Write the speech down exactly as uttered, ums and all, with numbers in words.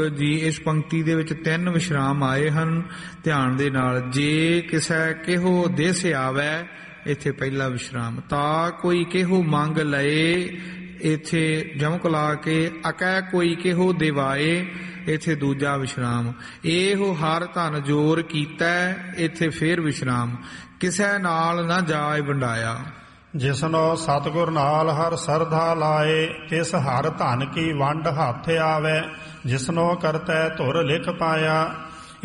ਜੀ ਇਸ ਪੰਕਤੀ ਦੇ ਵਿੱਚ ਤਿੰਨ ਵਿਸ਼ਰਾਮ ਆਏ ਹਨ, ਧਿਆਨ ਦੇ ਨਾਲ। ਜੇ ਕਿਸੇ ਕਿਹੋ ਦਿਸ ਆਵੈ, ਇੱਥੇ ਪਹਿਲਾ ਵਿਸ਼ਰਾਮ। ਤਾਂ ਕੋਈ ਕਿਹੋ ਮੰਗ ਲਏ, ਇੱਥੇ ਜਮਕ ਲਾ ਕੇ ਅਕੈ ਕੋਈ ਕਿਹੋ ਦਿਵਾਏ, ਇੱਥੇ ਦੂਜਾ ਵਿਸ਼ਰਾਮ। ਇਹੋ ਹਰ ਧਨ ਜੋਰ ਕੀਤਾ, ਇੱਥੇ ਫੇਰ ਵਿਸ਼ਰਾਮ। ਕਿਸੇ ਨਾਲ ਨਾ ਜਾਏ ਵੰਡਾਇਆ। ਜਿਸਨੋ ਸਤਿਗੁਰ ਨਾਲ ਹਰ ਸਰਧਾ ਲਾਏ, ਤਿਸ ਹਰ ਧਨ ਕੀ ਵੰਡ ਹੱਥ ਆਵੈ। ਜਿਸਨੋ ਕਰਤੈ ਧੁਰ ਲਿਖ ਪਾਇਆ,